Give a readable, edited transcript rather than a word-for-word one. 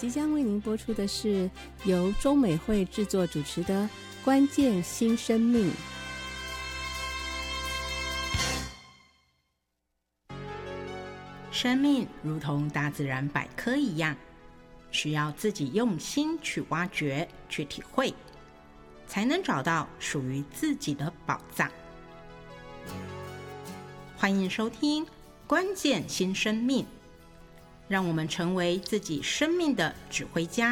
即将为您播出的是由中美会制作主持的《关键新生命》。 生命如同大自然百科一样，需要自己用心去挖掘、去体会，才能找到属于自己的宝藏。欢迎收听《关键新生命》，让我们成为自己生命的指挥家。